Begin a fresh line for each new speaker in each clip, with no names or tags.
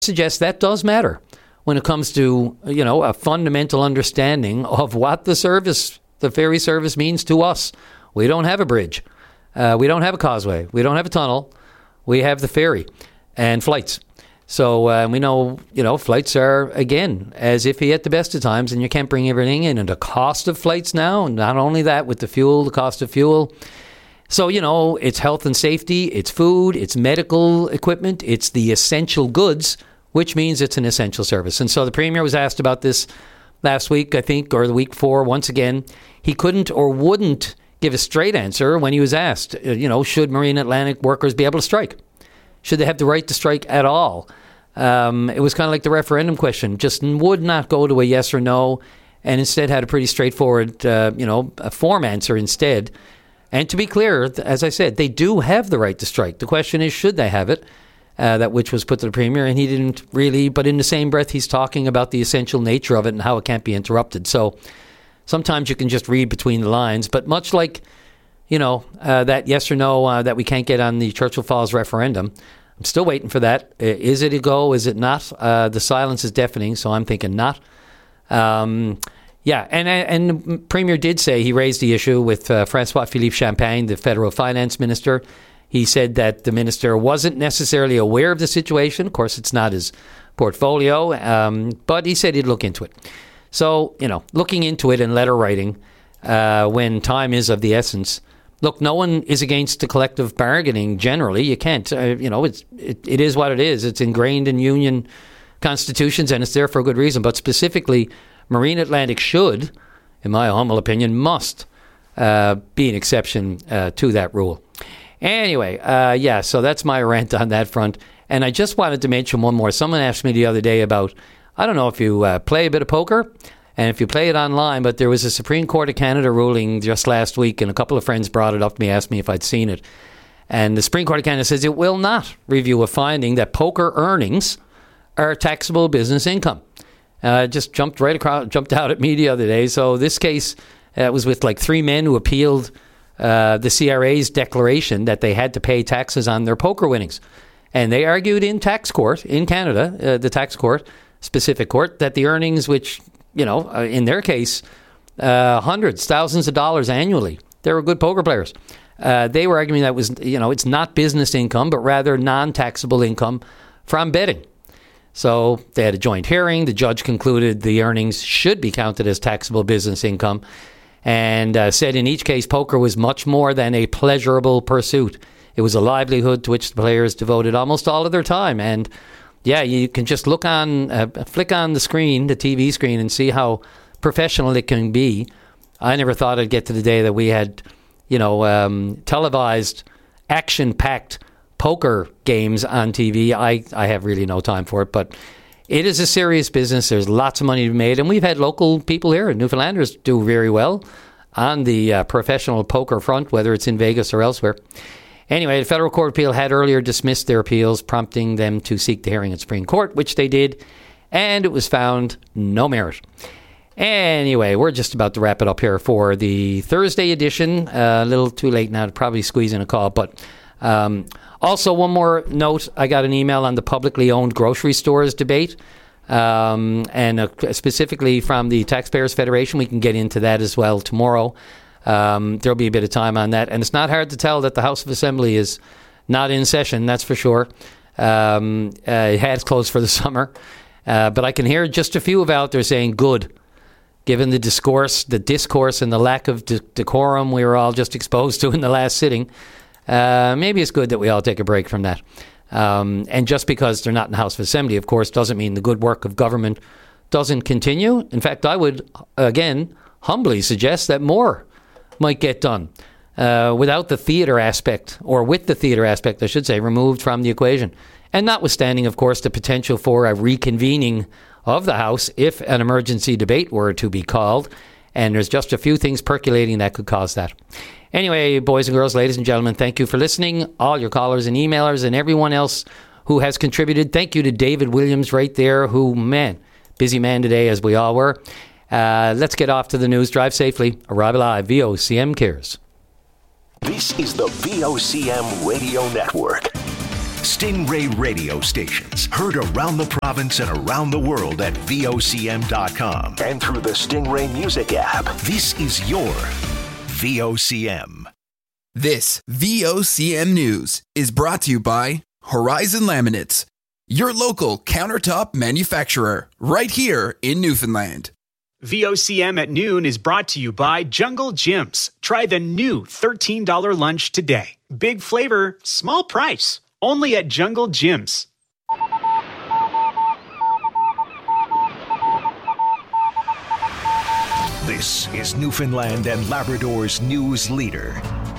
suggest that does matter when it comes to, a fundamental understanding of what the ferry service means to us. We don't have a bridge. We don't have a causeway. We don't have a tunnel. We have the ferry and flights. So we know, flights are, again, as iffy at the best of times, and you can't bring everything in. And the cost of flights now, not only that, with the cost of fuel. So, it's health and safety, it's food, it's medical equipment, it's the essential goods, which means it's an essential service. And so the Premier was asked about this last week, I think, or the week before, once again. He couldn't or wouldn't give a straight answer when he was asked, should Marine Atlantic workers be able to strike? Should they have the right to strike at all? It was kind of like the referendum question, just would not go to a yes or no, and instead had a pretty straightforward, a form answer instead. And to be clear, as I said, they do have the right to strike. The question is, should they have it? That which was put to the Premier, and he didn't really, but in the same breath, he's talking about the essential nature of it and how it can't be interrupted. So sometimes you can just read between the lines, but much like, that yes or no that we can't get on the Churchill Falls referendum, I'm still waiting for that. Is it a go? Is it not? The silence is deafening, so I'm thinking not. And the Premier did say he raised the issue with François-Philippe Champagne, the federal finance minister. He said that the minister wasn't necessarily aware of the situation. Of course, it's not his portfolio, but he said he'd look into it. So, looking into it and letter writing when time is of the essence. Look, no one is against the collective bargaining generally. You can't, it is what it is. It's ingrained in union constitutions and it's there for a good reason. But specifically, Marine Atlantic should, in my humble opinion, must be an exception to that rule. Anyway, so that's my rant on that front. And I just wanted to mention one more. Someone asked me the other day about, I don't know if you play a bit of poker and if you play it online, but there was a Supreme Court of Canada ruling just last week, and a couple of friends brought it up to me, asked me if I'd seen it. And the Supreme Court of Canada says it will not review a finding that poker earnings are taxable business income. Just jumped out at me the other day. So this case was with like three men who appealed the CRA's declaration that they had to pay taxes on their poker winnings. And they argued in tax court in Canada, the tax court, specific court, that the earnings, which, in their case, hundreds, thousands of dollars annually, they were good poker players. They were arguing that was, it's not business income, but rather non-taxable income from betting. So they had a joint hearing. The judge concluded the earnings should be counted as taxable business income and said in each case poker was much more than a pleasurable pursuit. It was a livelihood to which the players devoted almost all of their time. And you can just flick on the screen, the TV screen, and see how professional it can be. I never thought I'd get to the day that we had, televised, action-packed poker games on TV. I have really no time for it, but it is a serious business. There's lots of money to be made, and we've had local people here, Newfoundlanders, do very well on the professional poker front, whether it's in Vegas or elsewhere. Anyway, the Federal Court of Appeal had earlier dismissed their appeals, prompting them to seek the hearing at Supreme Court, which they did, and it was found no merit. Anyway, we're just about to wrap it up here for the Thursday edition. A little too late now to probably squeeze in a call, but also one more note. I got an email on the publicly owned grocery stores debate, and specifically from the Taxpayers Federation. We can get into that as well tomorrow. There'll be a bit of time on that, and it's not hard to tell that the House of Assembly is not in session, that's for sure. It has closed for the summer, but I can hear just a few out there saying good, given the discourse and the lack of decorum we were all just exposed to in the last sitting. Maybe it's good that we all take a break from that. And just because they're not in the House of Assembly, of course, doesn't mean the good work of government doesn't continue. In fact, I would, again, humbly suggest that more might get done without the theatre aspect, or with the theatre aspect, I should say, removed from the equation. And notwithstanding, of course, the potential for a reconvening of the House if an emergency debate were to be called. And there's just a few things percolating that could cause that. Anyway, boys and girls, ladies and gentlemen, thank you for listening. All your callers and emailers and everyone else who has contributed. Thank you to David Williams right there, who, busy man today, as we all were. Let's get off to the news. Drive safely. Arrive alive. VOCM cares.
This is the VOCM Radio Network. Stingray radio stations, heard around the province and around the world at VOCM.com and through the Stingray Music app. This is your VOCM.
This VOCM News is brought to you by Horizon Laminates, your local countertop manufacturer, right here in Newfoundland.
VOCM at noon is brought to you by Jungle Gyms. Try the new $13 lunch today. Big flavor, small price. Only at Jungle Gyms.
This is Newfoundland and Labrador's news leader.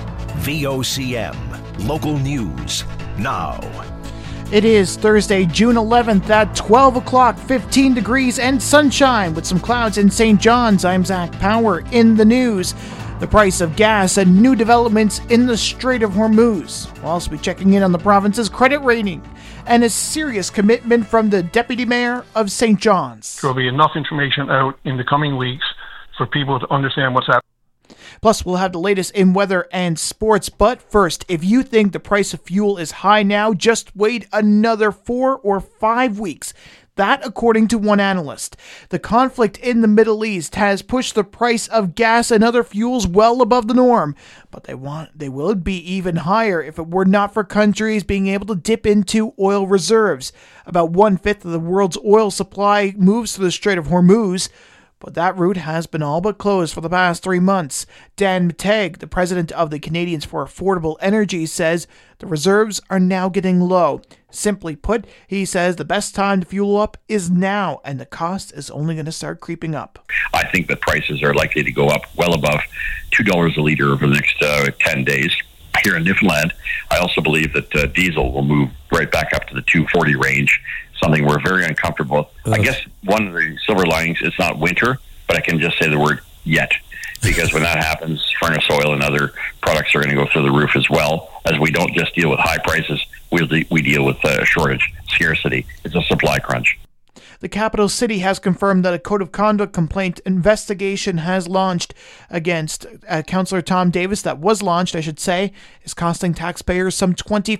VOCM, local news, now.
It is Thursday, June 11th at 12 o'clock, 15 degrees and sunshine with some clouds in St. John's. I'm Zach Power in the news. The price of gas and new developments in the Strait of Hormuz. We'll also be checking in on the province's credit rating and a serious commitment from the Deputy Mayor of St. John's.
There will be enough information out in the coming weeks for people to understand what's happening.
Plus, we'll have the latest in weather and sports. But first, if you think the price of fuel is high now, just wait another 4 or 5 weeks. That, according to one analyst. The conflict in the Middle East has pushed the price of gas and other fuels well above the norm, but they will be even higher if it were not for countries being able to dip into oil reserves. About 1/5 of the world's oil supply moves through the Strait of Hormuz, but that route has been all but closed for the past 3 months. Dan Mateg, the president of the Canadians for Affordable Energy, says the reserves are now getting low. Simply put, he says the best time to fuel up is now, and the cost is only going to start creeping up.
I think that prices are likely to go up well above $2 a litre over the next 10 days. Here in Newfoundland, I also believe that diesel will move right back up to the $2.40 range, something we're very uncomfortable with. I guess one of the silver linings, it's not winter, but I can just say the word yet. Because when that happens, furnace oil and other products are going to go through the roof as well, as we don't just deal with high prices, we deal with shortage, scarcity. It's a supply crunch.
The capital city has confirmed that a code of conduct complaint investigation has launched against Councillor Tom Davis. That was launched, I should say, is costing taxpayers some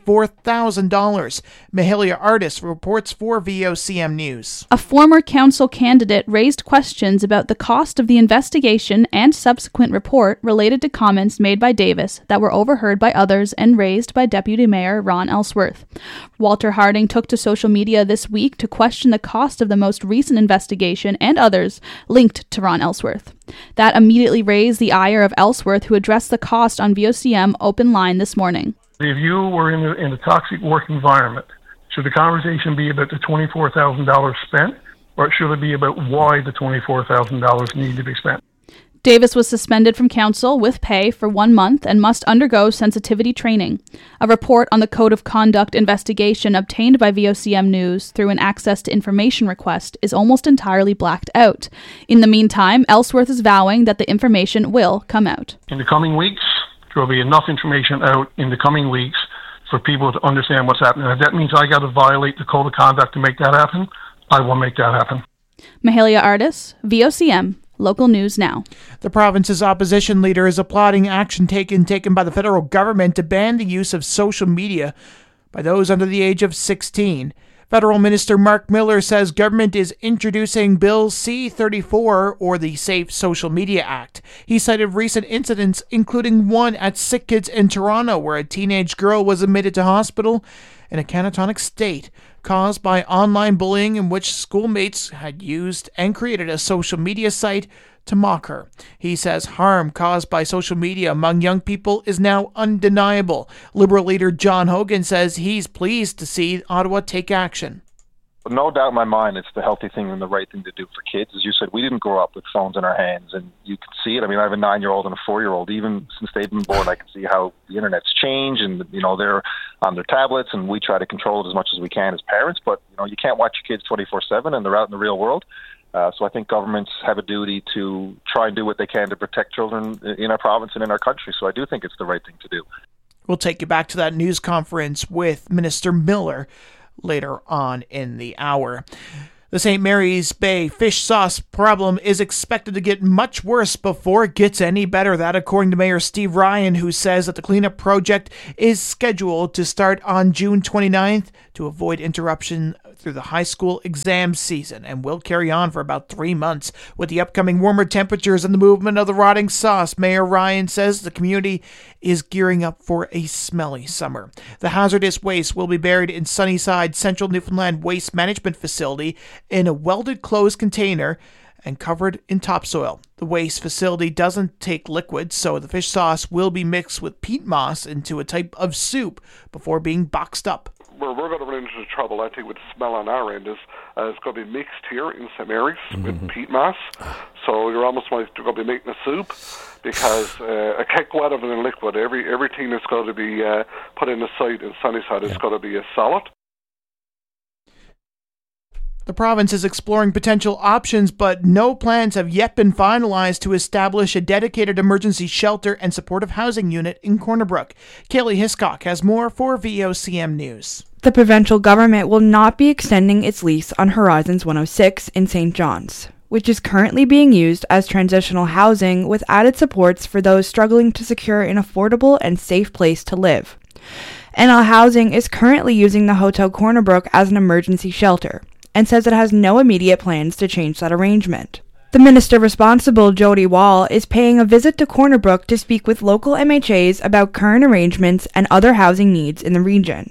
$24,000. Mahalia Artis reports for VOCM News.
A former council candidate raised questions about the cost of the investigation and subsequent report related to comments made by Davis that were overheard by others and raised by Deputy Mayor Ron Ellsworth. Walter Harding took to social media this week to question the cost of the most recent investigation and others linked to Ron Ellsworth. That immediately raised the ire of Ellsworth, who addressed the cost on VOCM Open Line this morning.
If you were in a toxic work environment, should the conversation be about the $24,000 spent, or should it be about why the $24,000 need to be spent?
Davis was suspended from council with pay for 1 month and must undergo sensitivity training. A report on the Code of Conduct investigation obtained by VOCM News through an access to information request is almost entirely blacked out. In the meantime, Ellsworth is vowing that the information will come out.
In the coming weeks, there will be enough information out in the coming weeks for people to understand what's happening. If that means I got to violate the Code of Conduct to make that happen, I will make that happen.
Mahalia Artis, VOCM. Local News Now.
The province's opposition leader is applauding action taken by the federal government to ban the use of social media by those under the age of 16. Federal Minister Mark Miller says government is introducing Bill C-34, or the Safe Social Media Act. He cited recent incidents, including one at Sick Kids in Toronto, where a teenage girl was admitted to hospital in a catatonic state caused by online bullying in which schoolmates had used and created a social media site to mock her. He says harm caused by social media among young people is now undeniable. Liberal leader John Hogan says he's pleased to see Ottawa take action.
No doubt in my mind, it's the healthy thing and the right thing to do for kids. As you said, we didn't grow up with phones in our hands, and you can see it. I mean, I have a 9-year-old and a 4-year-old. Even since they've been born, I can see how the internet's changed, and they're on their tablets, and we try to control it as much as we can as parents. But you can't watch your kids 24/7, and they're out in the real world. So I think governments have a duty to try and do what they can to protect children in our province and in our country. So I do think it's the right thing to do.
We'll take you back to that news conference with Minister Miller later on in the hour. The St. Mary's Bay fish sauce problem is expected to get much worse before it gets any better. That according to Mayor Steve Ryan, who says that the cleanup project is scheduled to start on June 29th to avoid interruption through the high school exam season and will carry on for about 3 months. With the upcoming warmer temperatures and the movement of the rotting sauce, Mayor Ryan says the community is gearing up for a smelly summer. The hazardous waste will be buried in Sunnyside Central Newfoundland Waste Management Facility in a welded closed container and covered in topsoil. The waste facility doesn't take liquids, so the fish sauce will be mixed with peat moss into a type of soup before being boxed up.
Where we're going to run into trouble, I think, with the smell on our end is it's going to be mixed here in St. Mary's with peat moss. So you're almost going to be making a soup because it can't go out of it in liquid. Everything that's going to be put in the site in Sunnyside is going to be a solid.
The province is exploring potential options, but no plans have yet been finalized to establish a dedicated emergency shelter and supportive housing unit in Corner Brook. Kaylee Hiscock has more for VOCM News.
The provincial government will not be extending its lease on Horizons 106 in St. John's, which is currently being used as transitional housing with added supports for those struggling to secure an affordable and safe place to live. NL Housing is currently using the Hotel Corner Brook as an emergency shelter, and says it has no immediate plans to change that arrangement. The minister responsible, Jody Wall, is paying a visit to Corner Brook to speak with local MHAs about current arrangements and other housing needs in the region.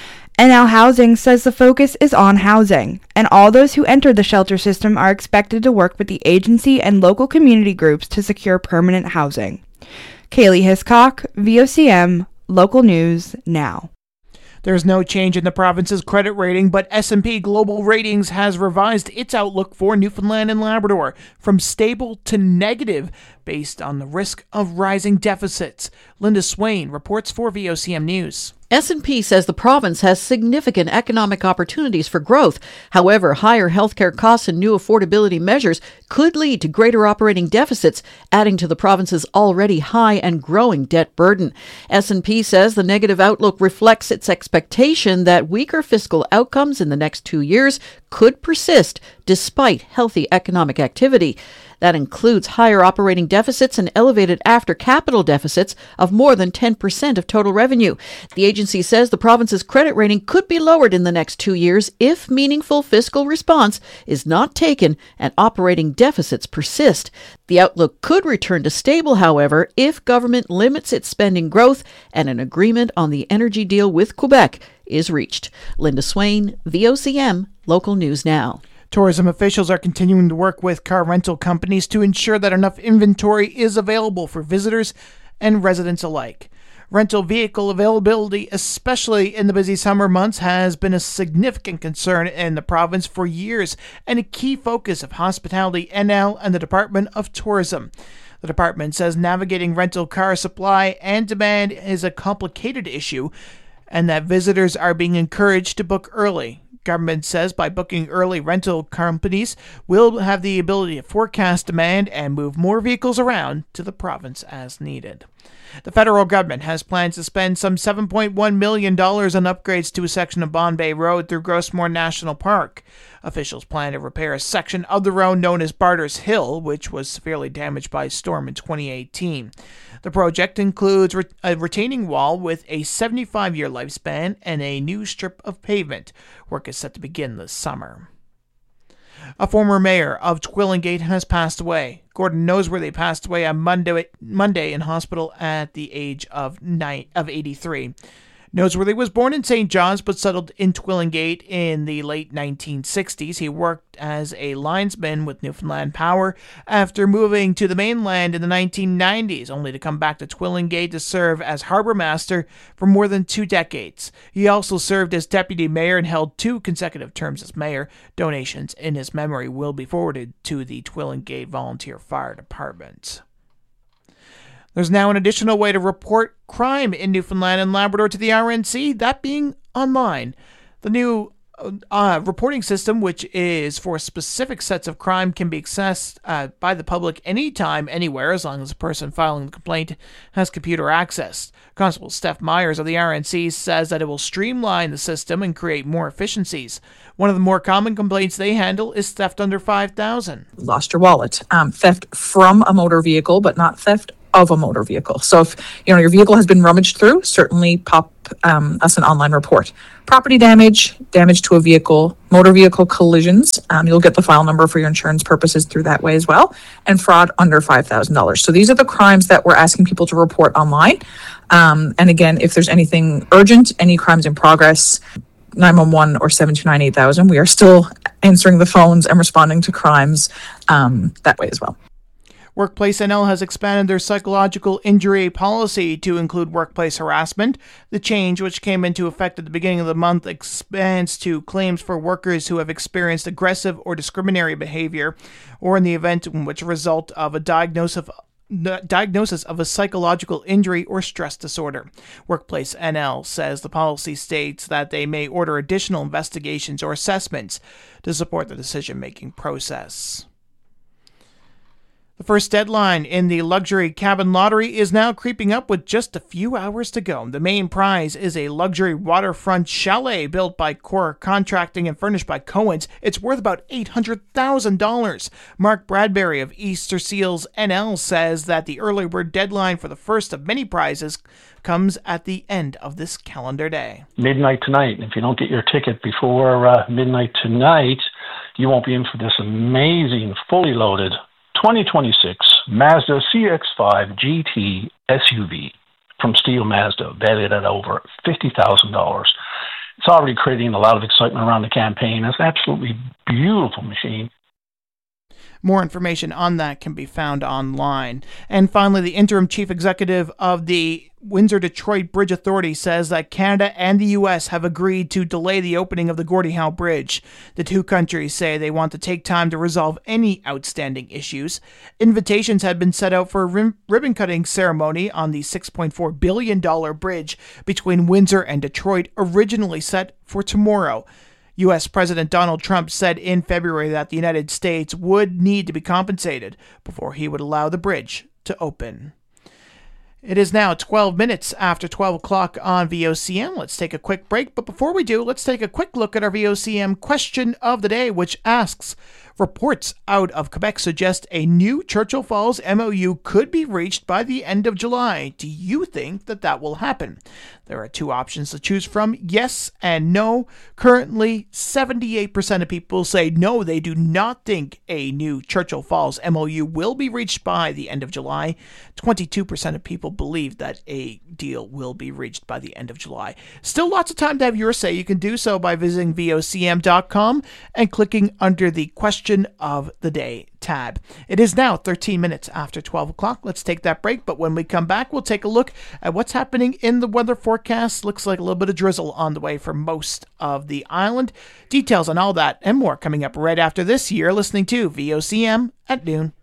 NL Housing says the focus is on housing, and all those who enter the shelter system are expected to work with the agency and local community groups to secure permanent housing. Kaylee Hiscock, VOCM, Local News Now.
There's no change in the province's credit rating, but S&P Global Ratings has revised its outlook for Newfoundland and Labrador from stable to negative based on the risk of rising deficits. Linda Swain reports for VOCM News.
S&P says the province has significant economic opportunities for growth. However, higher healthcare costs and new affordability measures could lead to greater operating deficits, adding to the province's already high and growing debt burden. S&P says the negative outlook reflects its expectation that weaker fiscal outcomes in the next 2 years could persist despite healthy economic activity. That includes higher operating deficits and elevated after-capital deficits of more than 10% of total revenue. The agency says the province's credit rating could be lowered in the next 2 years if meaningful fiscal response is not taken and operating deficits persist. The outlook could return to stable, however, if government limits its spending growth and an agreement on the energy deal with Quebec is reached. Linda Swain, VOCM, Local News Now.
Tourism officials are continuing to work with car rental companies to ensure that enough inventory is available for visitors and residents alike. Rental vehicle availability, especially in the busy summer months, has been a significant concern in the province for years and a key focus of Hospitality NL and the Department of Tourism. The department says navigating rental car supply and demand is a complicated issue and that visitors are being encouraged to book early. Government says by booking early, rental companies will have the ability to forecast demand and move more vehicles around to the province as needed. The federal government has plans to spend some $7.1 million on upgrades to a section of Bond Bay Road through Grossmore National Park. Officials plan to repair a section of the road known as Barter's Hill, which was severely damaged by a storm in 2018. The project includes a retaining wall with a 75-year lifespan and a new strip of pavement. Work is set to begin this summer. A former mayor of Twillingate has passed away. Gordon Noseworthy passed away on Monday in hospital at the age of 83. Noseworthy was born in St. John's but settled in Twillingate in the late 1960s. He worked as a linesman with Newfoundland Power after moving to the mainland in the 1990s, only to come back to Twillingate to serve as harbour master for more than 2 decades. He also served as deputy mayor and held 2 consecutive terms as mayor. Donations in his memory will be forwarded to the Twillingate Volunteer Fire Department. There's now an additional way to report crime in Newfoundland and Labrador to the RNC, that being online. The new reporting system, which is for specific sets of crime, can be accessed by the public anytime, anywhere, as long as the person filing the complaint has computer access. Constable Steph Myers of the RNC says that it will streamline the system and create more efficiencies. One of the more common complaints they handle is theft under $5,000.
Lost your wallet. Theft from a motor vehicle, but not theft of a motor vehicle. So if your vehicle has been rummaged through, certainly pop us an online report. Property damage, damage to a vehicle, motor vehicle collisions, you'll get the file number for your insurance purposes through that way as well, and fraud under $5,000. So these are the crimes that we're asking people to report online. And again, if there's anything urgent, any crimes in progress, 911 or 729-8000, we are still answering the phones and responding to crimes that way as well.
Workplace NL has expanded their psychological injury policy to include workplace harassment. The change, which came into effect at the beginning of the month, expands to claims for workers who have experienced aggressive or discriminatory behavior, or in the event in which a result of a diagnosis of a psychological injury or stress disorder. Workplace NL says the policy states that they may order additional investigations or assessments to support the decision-making process. The first deadline in the luxury cabin lottery is now creeping up with just a few hours to go. The main prize is a luxury waterfront chalet built by Core Contracting and furnished by Cohen's. It's worth about $800,000. Mark Bradbury of Easter Seals NL says that the early bird deadline for the first of many prizes comes at the end of this calendar day.
Midnight tonight. If you don't get your ticket before midnight tonight, you won't be in for this amazing, fully loaded 2026 Mazda CX-5 GT SUV from Steel Mazda, valued at over $50,000. It's already creating a lot of excitement around the campaign. It's an absolutely beautiful machine.
More information on that can be found online. And finally, the interim chief executive of the Windsor-Detroit Bridge Authority says that Canada and the U.S. have agreed to delay the opening of the Gordie Howe Bridge. The two countries say they want to take time to resolve any outstanding issues. Invitations had been set out for a ribbon-cutting ceremony on the $6.4 billion bridge between Windsor and Detroit, originally set for tomorrow. U.S. President Donald Trump said in February that the United States would need to be compensated before he would allow the bridge to open. It is now 12 minutes after 12 o'clock on VOCM. Let's take a quick break, but before we do, let's take a quick look at our VOCM question of the day, which asks, reports out of Quebec suggest a new Churchill Falls MOU could be reached by the end of July. Do you think that will happen? There are two options to choose from, yes and no. Currently, 78% of people say no, they do not think a new Churchill Falls MOU will be reached by the end of July. 22% of people believe that a deal will be reached by the end of July. Still lots of time to have your say. You can do so by visiting VOCM.com and clicking under the Question of the Day tab. It is now 13 minutes after 12 o'clock. Let's take that break, but when we come back, we'll take a look at what's happening in the weather forecast. Looks like a little bit of drizzle on the way for most of the island. Details on all that and more coming up right after this. You're listening to VOCM at noon.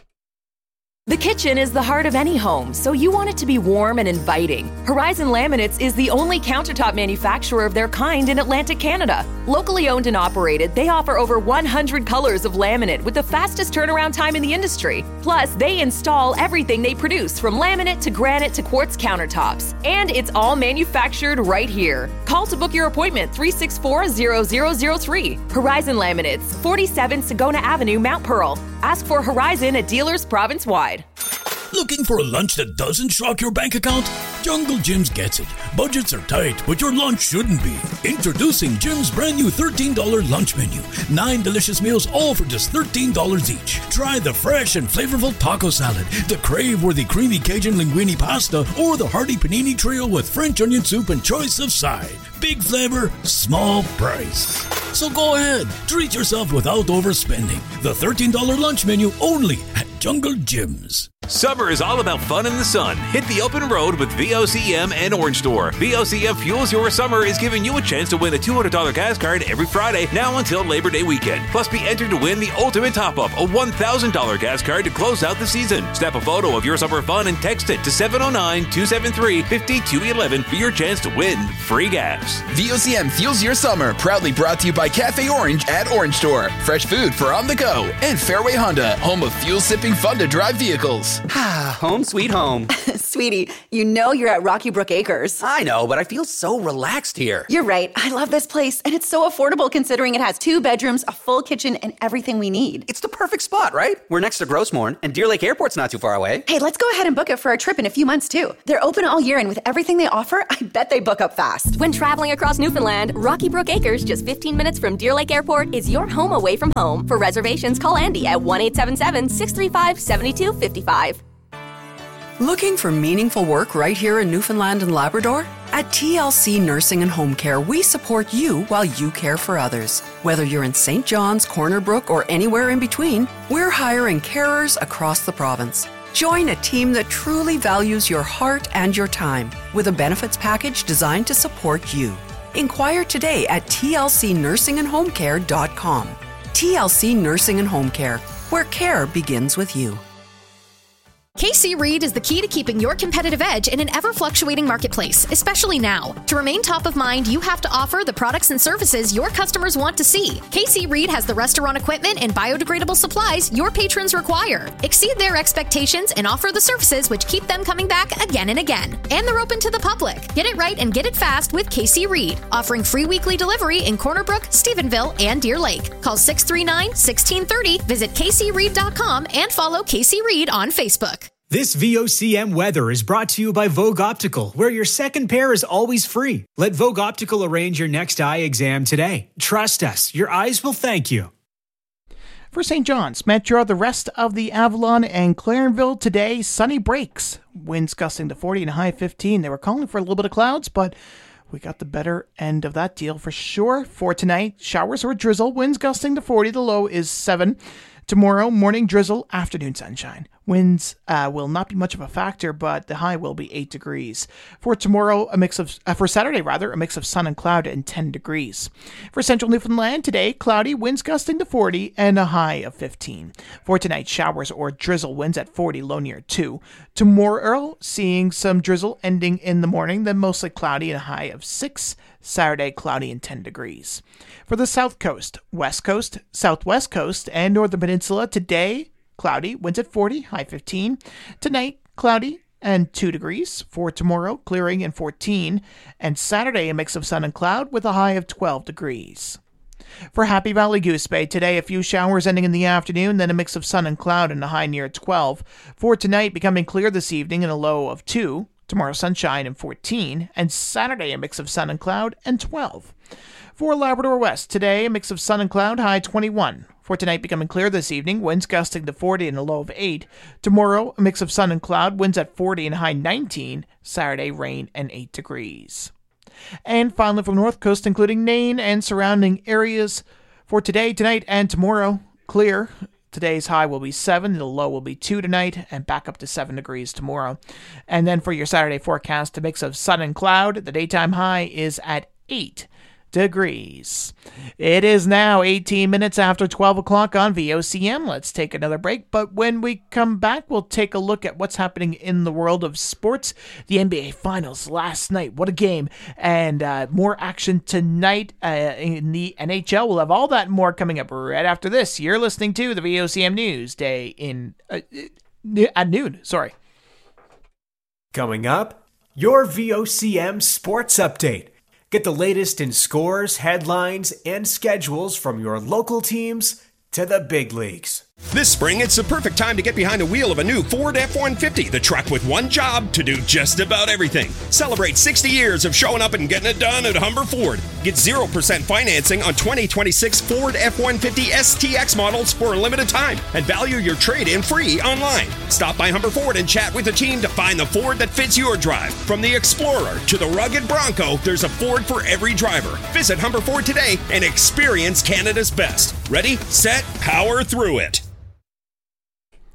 The kitchen is the heart of any home, so you want it to be warm and inviting. Horizon Laminates is the only countertop manufacturer of their kind in Atlantic Canada. Locally owned and operated, they offer over 100 colors of laminate with the fastest turnaround time in the industry. Plus, they install everything they produce, from laminate to granite to quartz countertops. And it's all manufactured right here. Call to book your appointment, 364-0003. Horizon Laminates, 47 Sagona Avenue, Mount Pearl. Ask for Horizon at dealers province-wide.
Looking for a lunch that doesn't shock your bank account? Jungle Jim's gets it. Budgets are tight, but your lunch shouldn't be. Introducing Jim's brand new $13 lunch menu. 9 delicious meals, all for just $13 each. Try the fresh and flavorful taco salad, the crave-worthy creamy Cajun linguine pasta, or the hearty panini trio with French onion soup and choice of side. Big flavor, small price. So go ahead, treat yourself without overspending. The $13 lunch menu only at Jungle Jim's.
Summer is all about fun in the sun. Hit the open road with VOCM and Orange Store. VOCM Fuels Your Summer is giving you a chance to win a $200 gas card every Friday now until Labor Day weekend. Plus, be entered to win the ultimate top-up, a $1,000 gas card to close out the season. Snap a photo of your summer fun and text it to 709-273-5211 for your chance to win free gas.
VOCM Fuels Your Summer, proudly brought to you by Cafe Orange at Orange Store. Fresh food for on the go. And Fairway Honda, home of fuel-sipping fun-to-drive vehicles.
Home sweet home.
Sweetie, you know you're at Rocky Brook Acres.
I know, but I feel so relaxed here.
You're right. I love this place, and it's so affordable considering it has 2 bedrooms, a full kitchen, and everything we need.
It's the perfect spot, right? We're next to Grossmorn, and Deer Lake Airport's not too far away.
Hey, let's go ahead and book it for a trip in a few months, too. They're open all year, and with everything they offer, I bet they book up fast.
When traveling across Newfoundland, Rocky Brook Acres, just 15 minutes from Deer Lake Airport, is your home away from home. For reservations, call Andy at 1-877-635-7255.
Looking for meaningful work right here in Newfoundland and Labrador? At TLC Nursing and Home Care, we support you while you care for others. Whether you're in St. John's, Corner Brook, or anywhere in between, we're hiring carers across the province. Join a team that truly values your heart and your time with a benefits package designed to support you. Inquire today at tlcnursingandhomecare.com. TLC Nursing and Home Care, where care begins with you.
KC Reed is the key to keeping your competitive edge in an ever-fluctuating marketplace, especially now. To remain top of mind, you have to offer the products and services your customers want to see. KC Reed has the restaurant equipment and biodegradable supplies your patrons require. Exceed their expectations and offer the services which keep them coming back again and again. And they're open to the public. Get it right and get it fast with KC Reed, offering free weekly delivery in Corner Brook, Stephenville, and Deer Lake. Call 639-1630, visit kcreed.com, and follow KC Reed on Facebook.
This VOCM weather is brought to you by Vogue Optical, where your second pair is always free. Let Vogue Optical arrange your next eye exam today. Trust us, your eyes will thank you. For St. John's, Metro, the rest of the Avalon and Clarenville today, sunny breaks. Winds gusting to 40 and a high 15. They were calling for a little bit of clouds, but we got the better end of that deal for sure. For tonight, showers or drizzle, winds gusting to 40. The low is 7. Tomorrow, morning drizzle, afternoon sunshine. Winds will not be much of a factor, but the high will be 8 degrees. For tomorrow, for Saturday, a mix of sun and cloud and 10 degrees. For central Newfoundland, today, cloudy, winds gusting to 40 and a high of 15. For tonight, showers or drizzle, winds at 40, low near 2. Tomorrow, seeing some drizzle ending in the morning, then mostly cloudy and a high of 6. Saturday, cloudy and 10 degrees. For the south coast, west coast, southwest coast, and northern peninsula, today, cloudy, winds at 40, high 15. Tonight, cloudy and 2 degrees. For tomorrow, clearing and 14. And Saturday, a mix of sun and cloud with a high of 12 degrees. For Happy Valley Goose Bay, today a few showers ending in the afternoon, then a mix of sun and cloud and a high near 12. For tonight, becoming clear this evening and a low of 2. Tomorrow, sunshine and 14. And Saturday, a mix of sun and cloud and 12. For Labrador West, today a mix of sun and cloud, high 21. For tonight, becoming clear this evening, winds gusting to 40 and a low of 8. Tomorrow, a mix of sun and cloud, winds at 40 and high 19. Saturday, rain and 8 degrees. And finally, from the north coast, including Nain and surrounding areas, for today, tonight, and tomorrow, clear. Today's high will be 7, the low will be 2 tonight, and back up to 7 degrees tomorrow. And then for your Saturday forecast, a mix of sun and cloud. The daytime high is at 8 degrees. It is now 18 minutes after 12 o'clock on VOCM. Let's take another break, but when we come back, we'll take a look at what's happening in the world of sports. The NBA Finals last night, what a game, and more action tonight in the NHL. We'll have all that and more coming up right after this. You're listening to the VOCM News Day at noon. Coming up, your VOCM Sports Update. Get the latest in scores, headlines, and schedules from your local teams to the big leagues.
This spring, it's the perfect time to get behind the wheel of a new Ford F-150, the truck with one job to do just about everything. Celebrate 60 years of showing up and getting it done at Humber Ford. Get 0% financing on 2026 Ford F-150 STX models for a limited time and value your trade-in free online. Stop by Humber Ford and chat with the team to find the Ford that fits your drive. From the Explorer to the rugged Bronco, there's a Ford for every driver. Visit Humber Ford today and experience Canada's best. Ready, set, power through it.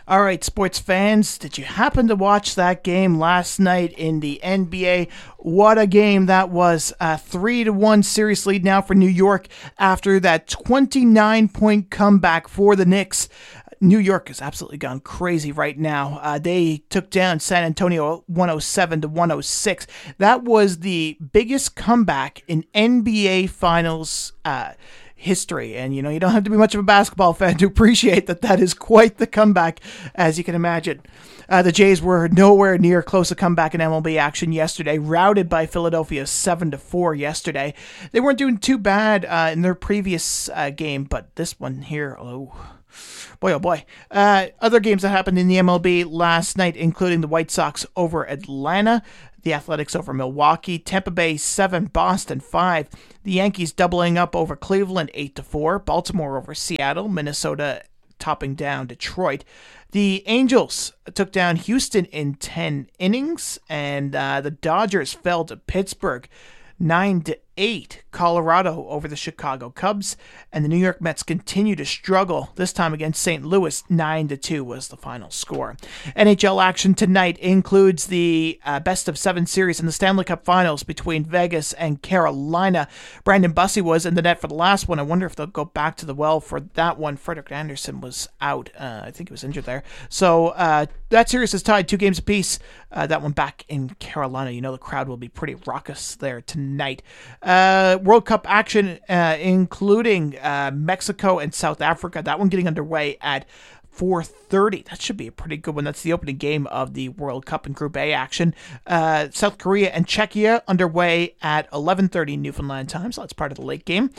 All right, sports fans, did you happen to watch that game last night in the NBA? What a game that was. 3-1 series lead now for New York after that 29-point comeback for the Knicks. New York has absolutely gone crazy right now. They took down San Antonio 107-106. That was the biggest comeback in NBA Finals history. And, you don't have to be much of a basketball fan to appreciate that is quite the comeback, as you can imagine. The Jays were nowhere near close to comeback in MLB action yesterday, routed by Philadelphia 7-4 yesterday. They weren't doing too bad in their previous game, but this one here, oh boy. Other games that happened in the MLB last night, including the White Sox over Atlanta, the Athletics over Milwaukee, Tampa Bay 7, Boston 5, the Yankees doubling up over Cleveland 8-4, Baltimore over Seattle, Minnesota topping down Detroit. The Angels took down Houston in 10 innings, and the Dodgers fell to Pittsburgh 9-8. Colorado over the Chicago Cubs, and the New York Mets continue to struggle, this time against St. Louis. 9-2 was the final score. NHL action tonight includes the best of 7 series in the Stanley Cup Finals between Vegas and Carolina. Brandon Bussey was in the net for the last one. I wonder if they'll go back to the well for that one. Frederik Andersen was out. I think he was injured there. So that series is tied 2 games apiece. That one back in Carolina. The crowd will be pretty raucous there tonight. World Cup action, including Mexico and South Africa. That one getting underway at 4:30. That should be a pretty good one. That's the opening game of the World Cup in Group A action. South Korea and Czechia underway at 11:30 Newfoundland time, so that's part of the late game.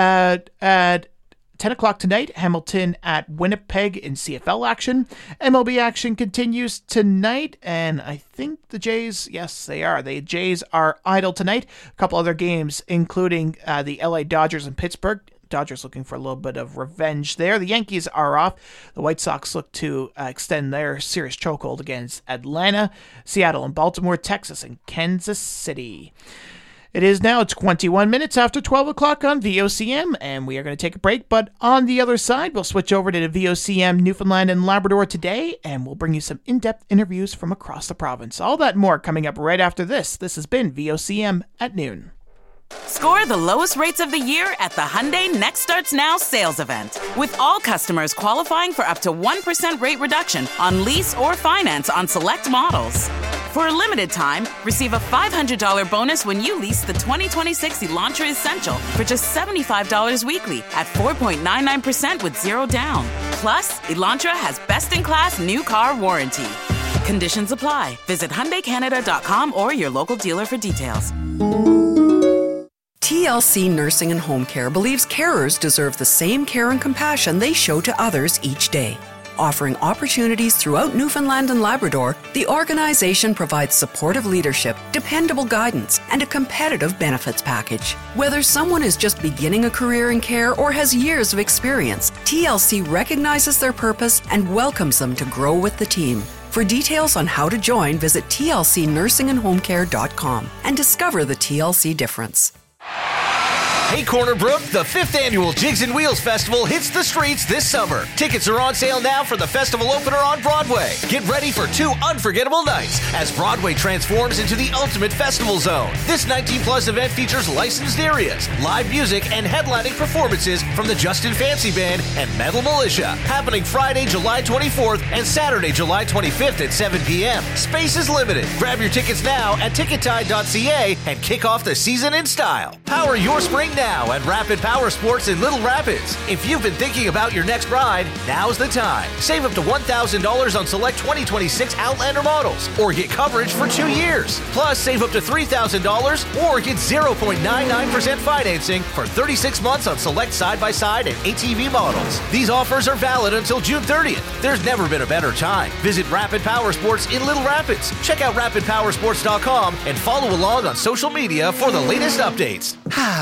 At 10 o'clock tonight, Hamilton at Winnipeg in CFL action. MLB action continues tonight, and I think the Jays, yes, they are. The Jays are idle tonight. A couple other games, including the LA Dodgers and Pittsburgh. Dodgers looking for a little bit of revenge there. The Yankees are off. The White Sox look to extend their series chokehold against Atlanta. Seattle and Baltimore, Texas and Kansas City. It is now 21 minutes after 12 o'clock on VOCM, and we are going to take a break. But on the other side, we'll switch over to the VOCM Newfoundland and Labrador today, and we'll bring you some in-depth interviews from across the province. All that and more coming up right after this. This has been VOCM at noon.
Score the lowest rates of the year at the Hyundai Next Starts Now sales event. With all customers qualifying for up to 1% rate reduction on lease or finance on select models. For a limited time, receive a $500 bonus when you lease the 2026 Elantra Essential for just $75 weekly at 4.99% with zero down. Plus, Elantra has best-in-class new car warranty. Conditions apply. Visit HyundaiCanada.com or your local dealer for details.
TLC Nursing and Home Care believes carers deserve the same care and compassion they show to others each day. Offering opportunities throughout Newfoundland and Labrador, the organization provides supportive leadership, dependable guidance, and a competitive benefits package. Whether someone is just beginning a career in care or has years of experience, TLC recognizes their purpose and welcomes them to grow with the team. For details on how to join, visit tlcnursingandhomecare.com and discover the TLC difference.
Hey Corner Brook, the 5th annual Jigs and Wheels Festival hits the streets this summer. Tickets are on sale now for the festival opener on Broadway. Get ready for 2 unforgettable nights as Broadway transforms into the ultimate festival zone. This 19-plus event features licensed areas, live music, and headlining performances from the Justin Fancy Band and Metal Militia. Happening Friday, July 24th and Saturday, July 25th at 7 p.m. Space is limited. Grab your tickets now at tickettide.ca and kick off the season in style. Power your spring now at Rapid Power Sports in Little Rapids. If you've been thinking about your next ride, now's the time. Save up to $1,000 on select 2026 Outlander models or get coverage for 2 years. Plus, save up to $3,000 or get 0.99% financing for 36 months on select side-by-side and ATV models. These offers are valid until June 30th. There's never been a better time. Visit Rapid Power Sports in Little Rapids. Check out rapidpowersports.com and follow along on social media for the latest updates.
Home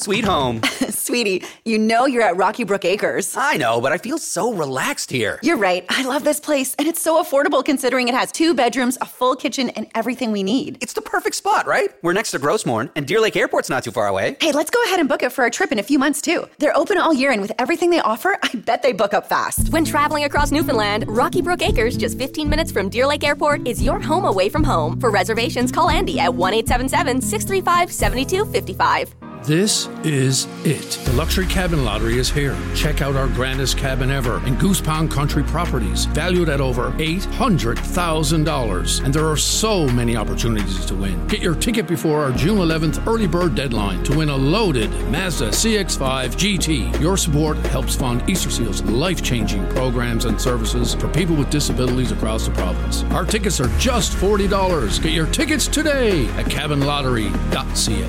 sweet home.
Sweetie, you know you're at Rocky Brook Acres.
I know, but I feel so relaxed here.
You're right. I love this place, and it's so affordable considering it has 2 bedrooms, a full kitchen, and everything we need.
It's the perfect spot, right? We're next to Grossmorn, and Deer Lake Airport's not too far away.
Hey, let's go ahead and book it for our trip in a few months, too. They're open all year, and with everything they offer, I bet they book up fast.
When traveling across Newfoundland, Rocky Brook Acres, just 15 minutes from Deer Lake Airport, is your home away from home. For reservations, call Andy at 1-877-635-7255.
This is it. The Luxury Cabin Lottery is here. Check out our grandest cabin ever in Goose Pond Country Properties, valued at over $800,000. And there are so many opportunities to win. Get your ticket before our June 11th early bird deadline to win a loaded Mazda CX-5 GT. Your support helps fund Easter Seal's life-changing programs and services for people with disabilities across the province. Our tickets are just $40. Get your tickets today at cabinlottery.ca.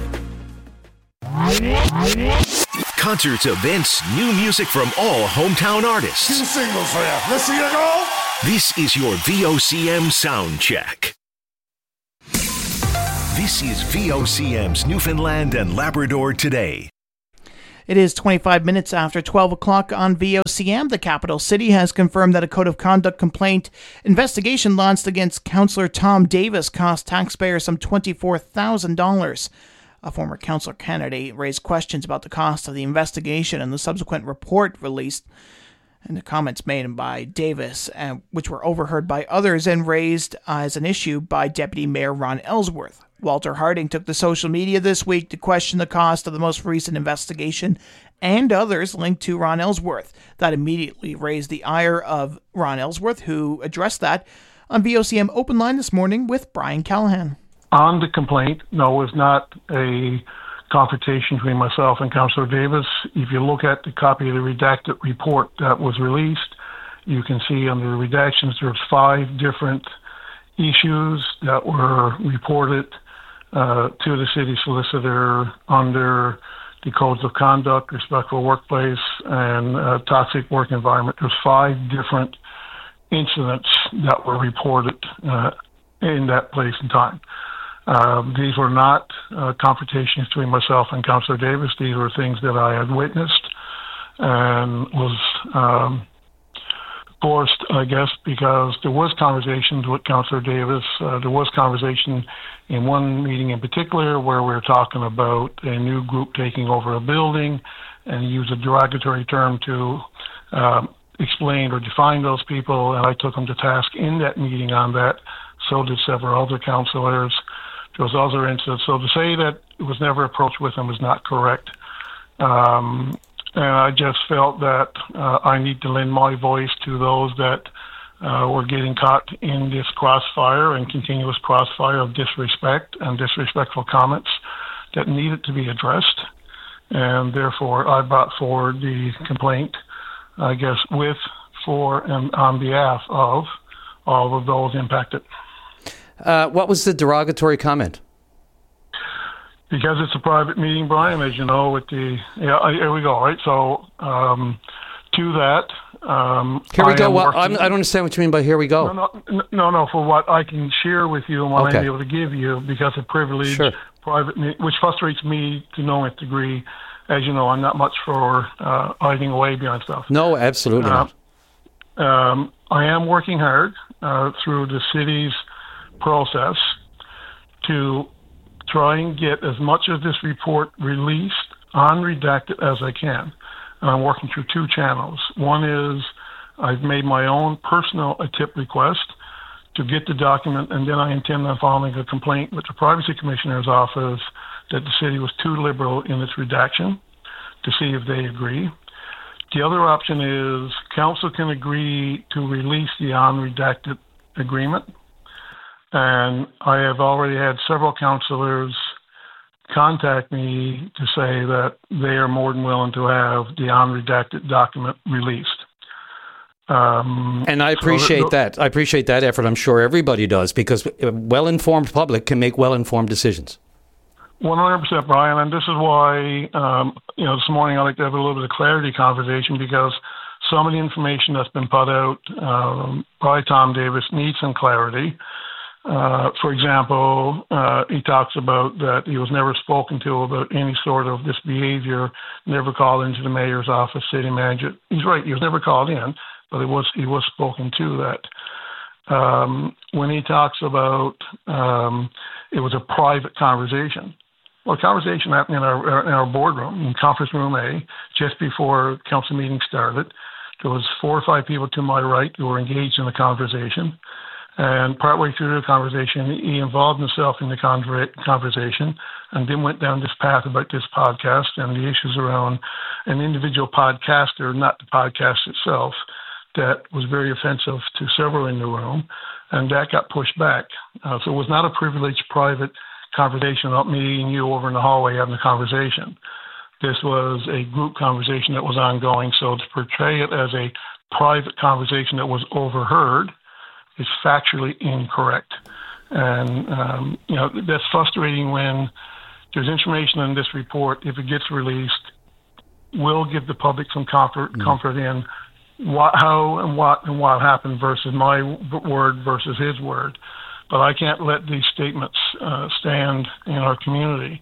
Concerts, events, new music from all hometown artists.
2 singles for you. Let's see you go.
This is your VOCM sound check. This is VOCM's Newfoundland and Labrador Today.
It is 25 minutes after 12 o'clock on VOCM. The capital city has confirmed that a code of conduct complaint investigation launched against Councillor Tom Davis cost taxpayers some $24,000. A former councillor candidate raised questions about the cost of the investigation and the subsequent report released, and the comments made by Davis, which were overheard by others and raised as an issue by Deputy Mayor Ron Ellsworth. Walter Harding took to social media this week to question the cost of the most recent investigation and others linked to Ron Ellsworth. That immediately raised the ire of Ron Ellsworth, who addressed that on VOCM Open Line this morning with Brian Callahan.
On the complaint, no, it was not a confrontation between myself and Councillor Davis. If you look at the copy of the redacted report that was released, you can see under the redactions there's 5 different issues that were reported to the city solicitor under the codes of conduct, respectful workplace, and toxic work environment. There's 5 different incidents that were reported in that place and time. These were not confrontations between myself and Councillor Davis. These were things that I had witnessed and was forced, I guess, because there was conversations with Councillor Davis. There was conversation in one meeting in particular where we were talking about a new group taking over a building, and he used a derogatory term to explain or define those people, and I took him to task in that meeting on that. So did several other councillors. There was other incidents. So to say that it was never approached with him is not correct. And I just felt that I need to lend my voice to those that were getting caught in this crossfire and continuous crossfire of disrespect and disrespectful comments that needed to be addressed. And therefore, I brought forward the complaint, I guess, with, for, and on behalf of all of those impacted.
What was the derogatory comment?
Because it's a private meeting, Brian, as you know, with the, here we go, right? So, to that,
here we go. Well, I don't understand what you mean by here we go.
No, for what I can share with you and what I'm able to give you, because of privilege, private, which frustrates me to no degree. As you know, I'm not much for hiding away behind stuff.
No, absolutely not.
I am working hard through the city's process to try and get as much of this report released unredacted as I can. And I'm working through 2 channels. One is I've made my own personal tip request to get the document, and then I intend on filing a complaint with the Privacy Commissioner's office that the city was too liberal in its redaction, to see if they agree. The other option is council can agree to release the unredacted agreement. And I have already had several councillors contact me to say that they are more than willing to have the unredacted document released.
And I appreciate that. I appreciate that effort. I'm sure everybody does, because a well-informed public can make well-informed decisions.
100%, Brian. And this is why, this morning I'd like to have a little bit of clarity conversation, because some of the information that's been put out by Tom Davis needs some clarity.
For example, he talks about that he was never spoken to about any sort of this behavior, never called into the mayor's office, city manager. He's right, he was never called in, but he was spoken to that. When he talks about it was a private conversation. Well, a conversation happened in our boardroom, in conference room A, just before council meeting started. There was 4 or 5 people to my right who were engaged in the conversation. And partway through the conversation, he involved himself in the conversation and then went down this path about this podcast and the issues around an individual podcaster, not the podcast itself, that was very offensive to several in the room. And that got pushed back. So it was not a privileged private conversation about me and you over in the hallway having a conversation. This was a group conversation that was ongoing. So to portray it as a private conversation that was overheard is factually incorrect. And, that's frustrating when there's information in this report, if it gets released, will give the public some comfort in how and what happened versus my word versus his word. But I can't let these statements stand in our community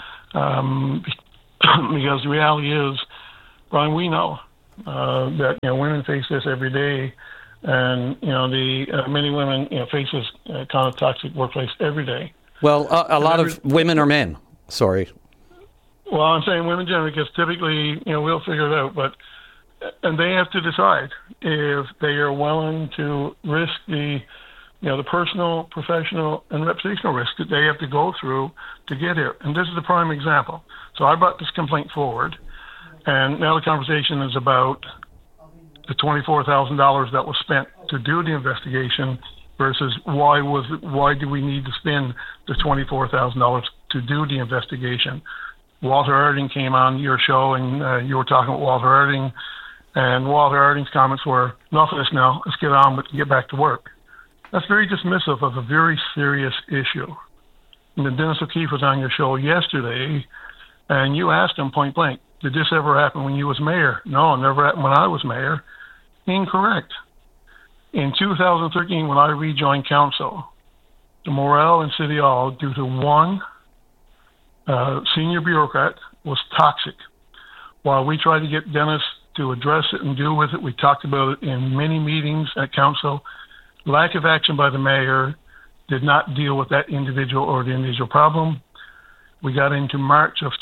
because the reality is, Brian, we know that women face this every day. And, the many women, face this kind of toxic workplace every day.
Well, a lot of women are men. Sorry.
Well, I'm saying women generally, because typically, we'll figure it out. And they have to decide if they are willing to risk the personal, professional, and reputational risk that they have to go through to get here. And this is a prime example. So I brought this complaint forward, and now the conversation is about the $24,000 that was spent to do the investigation versus why do we need to spend the $24,000 to do the investigation? Walter Erding came on your show and you were talking about Walter Erding, and Walter Erding's comments were, enough of this now, let's get on with get back to work. That's very dismissive of a very serious issue. And Dennis O'Keefe was on your show yesterday, and you asked him point blank, did this ever happen when you was mayor? No, it never happened when I was mayor. Incorrect. In 2013, when I rejoined council, the morale in City Hall, due to one senior bureaucrat, was toxic. While we tried to get Dennis to address it and deal with it, we talked about it in many meetings at council. Lack of action by the mayor did not deal with that individual or the individual problem. We got into March of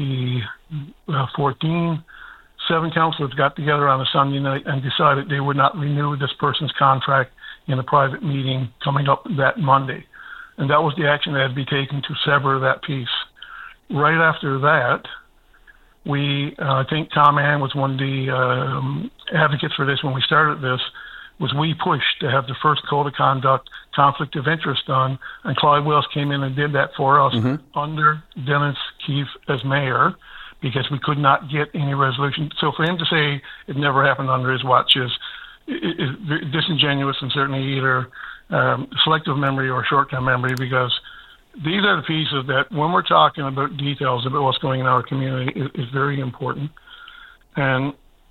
2014. 7 councillors got together on a Sunday night and decided they would not renew this person's contract in a private meeting coming up that Monday. And that was the action that had to be taken to sever that piece. Right after that, I think Tom Ann was one of the advocates for this when we started this, was we pushed to have the first code of conduct, conflict of interest done, and Clyde Wells came in and did that for us under Dennis Keefe as mayor, because we could not get any resolution. So for him to say it never happened under his watch is disingenuous and certainly either selective memory or short-term memory, because these are the pieces that when we're talking about details about what's going on in our community is very important. And,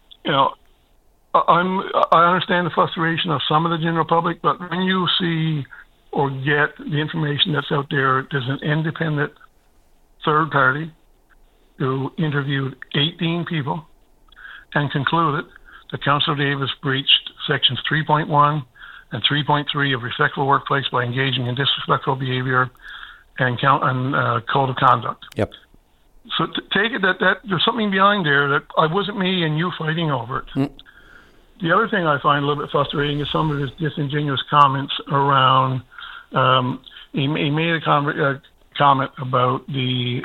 I understand the frustration of some of the general public, but when you see or get the information that's out there, there's an independent third party who interviewed 18 people and concluded that Councillor Davis breached sections 3.1 and 3.3 of respectful workplace by engaging in disrespectful behavior and code of conduct.
Yep.
So take it that there's something behind there that I wasn't me and you fighting over it. The other thing I find a little bit frustrating is some of his disingenuous comments around. He made a comment about the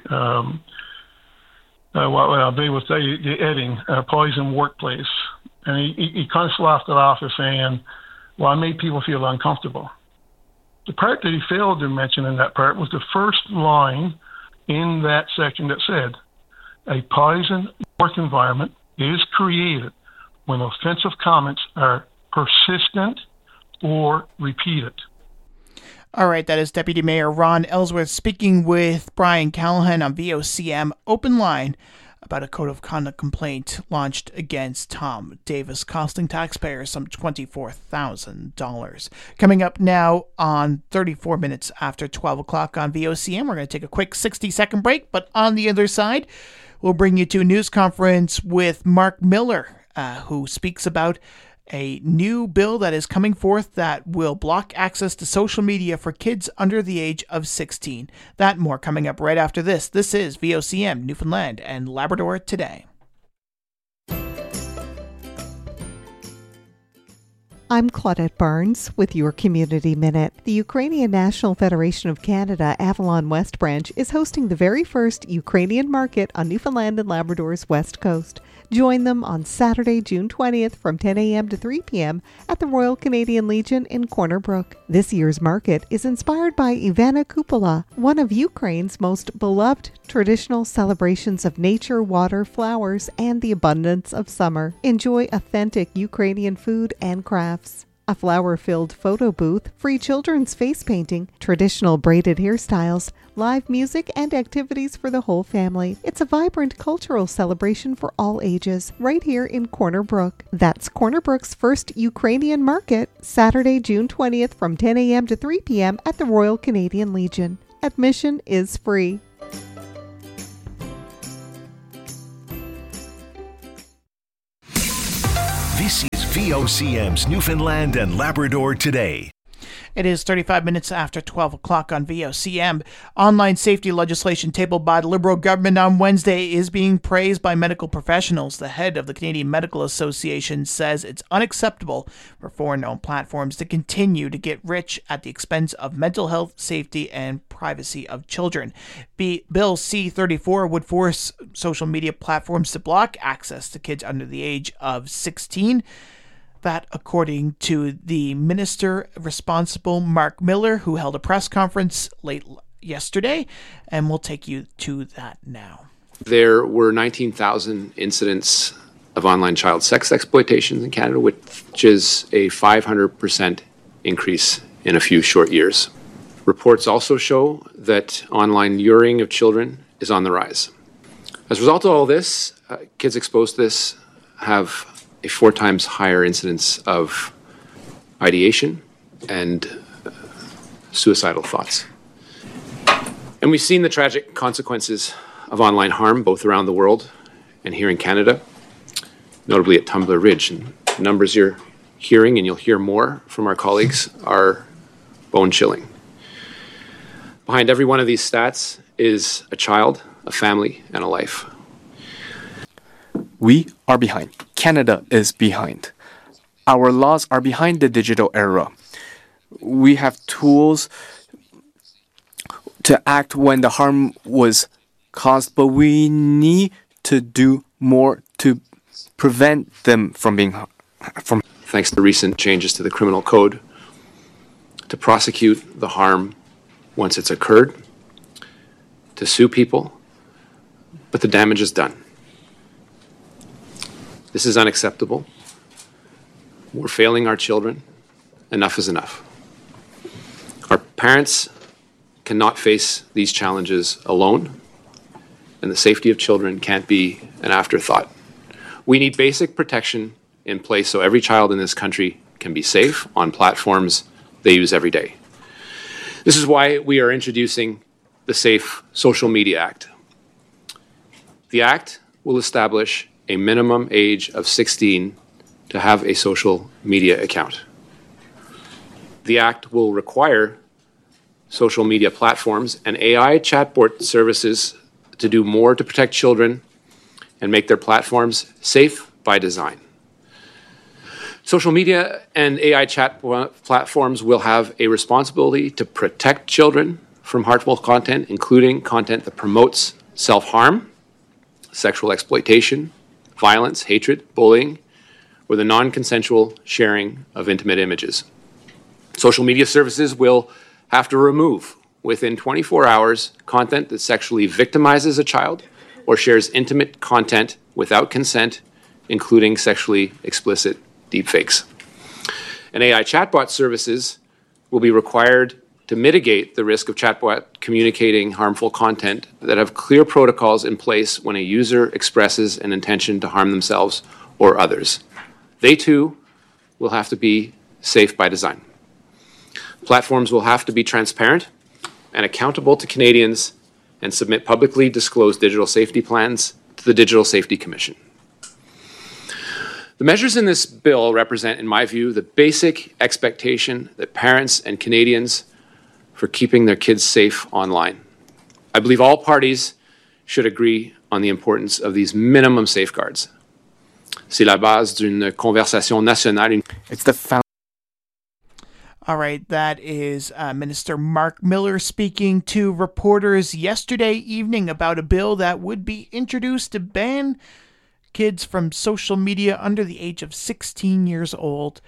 they would say the Edding poison workplace, and he kind of sloughed it off as saying, "Well, I made people feel uncomfortable." The part that he failed to mention in that part was the first line in that section that said, "A poison work environment is created when offensive comments are persistent or repeated."
All right, that is Deputy Mayor Ron Ellsworth speaking with Brian Callahan on VOCM Open Line. about a code of conduct complaint launched against Tom Davis, costing taxpayers some $24,000. Coming up now on 34 minutes after 12 o'clock on VOCM, we're going to take a quick 60-second break, but on the other side, we'll bring you to a news conference with Mark Miller, who speaks about a new bill that is coming forth that will block access to social media for kids under the age of 16. That and more coming up right after this. This is VOCM Newfoundland and Labrador Today.
I'm Claudette Barnes with your Community Minute. The Ukrainian National Federation of Canada Avalon West Branch is hosting the very first Ukrainian market on Newfoundland and Labrador's west coast. Join them on Saturday, June 20th from 10 a.m. to 3 p.m. at the Royal Canadian Legion in Corner Brook. This year's market is inspired by Ivana Kupala, one of Ukraine's most beloved traditional celebrations of nature, water, flowers, and the abundance of summer. Enjoy authentic Ukrainian food and crafts. A flower-filled photo booth, free children's face painting, traditional braided hairstyles, live music, and activities for the whole family. It's a vibrant cultural celebration for all ages, right here in Corner Brook. That's Corner Brook's first Ukrainian market, Saturday, June 20th from 10 a.m. to 3 p.m. at the Royal Canadian Legion. Admission is free.
This is VOCM's Newfoundland and Labrador Today.
It is 35 minutes after 12 o'clock on VOCM. Online safety legislation tabled by the Liberal government on Wednesday is being praised by medical professionals. The head of the Canadian Medical Association says it's unacceptable for foreign-owned platforms to continue to get rich at the expense of mental health, safety, and privacy of children. Bill C-34 would force social media platforms to block access to kids under the age of 16. That, according to the minister responsible, Mark Miller, who held a press conference late yesterday, and we'll take you to that now.
There were 19,000 incidents of online child sex exploitation in Canada, which is a 500% increase in a few short years. Reports also show that online luring of children is on the rise. As a result of all this, kids exposed to this have a 4 times higher incidence of ideation and suicidal thoughts. And we've seen the tragic consequences of online harm both around the world and here in Canada, notably at Tumbler Ridge. And the numbers you're hearing, and you'll hear more from our colleagues, are bone-chilling. Behind every one of these stats is a child, a family, and a life.
We are behind. Canada is behind. Our laws are behind the digital era. We have tools to act when the harm was caused, but we need to do more to prevent them from being from.
Thanks to recent changes to the criminal code, to prosecute the harm once it's occurred, to sue people, but the damage is done. This is unacceptable. We're failing our children. Enough is enough. Our parents cannot face these challenges alone, and the safety of children can't be an afterthought. We need basic protection in place so every child in this country can be safe on platforms they use every day. This is why we are introducing the Safe Social Media Act. The Act will establish a minimum age of 16 to have a social media account. The Act will require social media platforms and AI chatbot services to do more to protect children and make their platforms safe by design. Social media and AI chat platforms will have a responsibility to protect children from harmful content, including content that promotes self-harm, sexual exploitation, violence, hatred, bullying, or the non-consensual sharing of intimate images. Social media services will have to remove, within 24 hours, content that sexually victimizes a child or shares intimate content without consent, including sexually explicit deepfakes. And AI chatbot services will be required to mitigate the risk of chatbot communicating harmful content that have clear protocols in place when a user expresses an intention to harm themselves or others. They too will have to be safe by design. Platforms will have to be transparent and accountable to Canadians and submit publicly disclosed digital safety plans to the Digital Safety Commission. The measures in this bill represent, in my view, the basic expectation that parents and Canadians for keeping their kids safe online. I believe all parties should agree on the importance of these minimum safeguards. C'est la base d'une conversation nationale.
It's the
All right, that is Minister Mark Miller speaking to reporters yesterday evening about a bill that would be introduced to ban kids from social media under the age of 16 years old.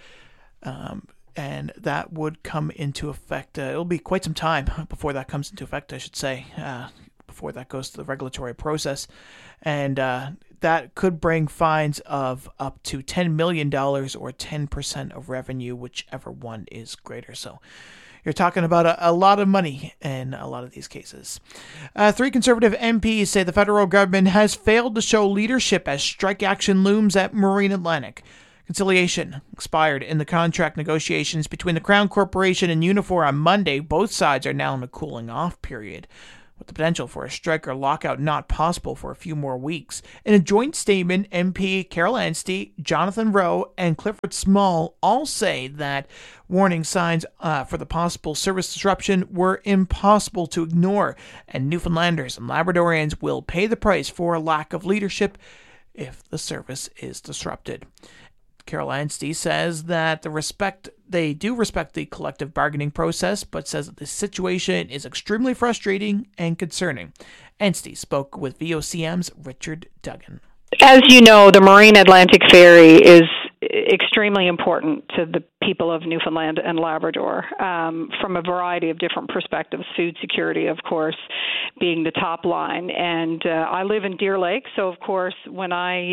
And that would come into effect. It'll be quite some time before that comes into effect, I should say, before that goes to the regulatory process. And that could bring fines of up to $10 million or 10% of revenue, whichever one is greater. So you're talking about a lot of money in a lot of these cases. 3 Conservative MPs say the federal government has failed to show leadership as strike action looms at Marine Atlantic. Conciliation expired in the contract negotiations between the Crown Corporation and Unifor on Monday. Both sides are now in a cooling-off period, with the potential for a strike or lockout not possible for a few more weeks. In a joint statement, MP Carol Anstey, Jonathan Rowe, and Clifford Small all say that warning signs for the possible service disruption were impossible to ignore, and Newfoundlanders and Labradorians will pay the price for lack of leadership if the service is disrupted. Carol Anstey says that they do respect the collective bargaining process, but says that the situation is extremely frustrating and concerning. Anstey spoke with VOCM's Richard Duggan.
As you know, the Marine Atlantic Ferry is extremely important to the people of Newfoundland and Labrador from a variety of different perspectives. Food security, of course, being the top line. And I live in Deer Lake, so of course, when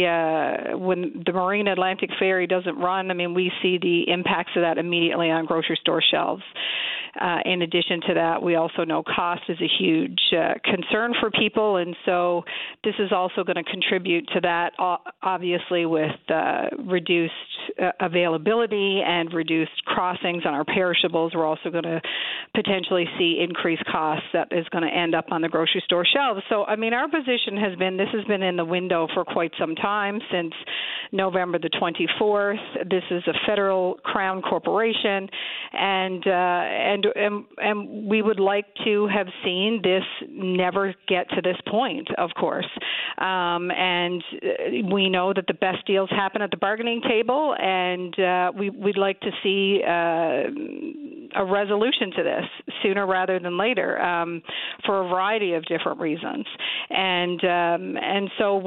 the Marine Atlantic Ferry doesn't run, I mean, we see the impacts of that immediately on grocery store shelves. In addition to that, we also know cost is a huge concern for people, and so this is also going to contribute to that, obviously, with reduced availability and reduced crossings on our perishables. We're also going to potentially see increased costs that is going to end up on the grocery store shelves. So, I mean, our position has been, this has been in the window for quite some time, since November the 24th. This is a federal Crown Corporation, and we would like to have seen this never get to this point, of course. And we know that the best deals happen at the bargaining table, and we'd like to see a resolution to this sooner rather than later, for a variety of different reasons. And so